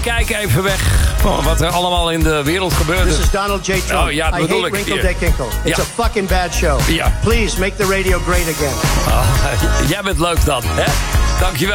kijken even weg van wat er allemaal in de wereld gebeurt. This is Donald J. Trump. Oh, ja, dat bedoel ik. Wrinkle Dick Inkle. It's a fucking bad show. Ja. Please make the radio great again. Jij bent leuk dan, hè? Dankjewel.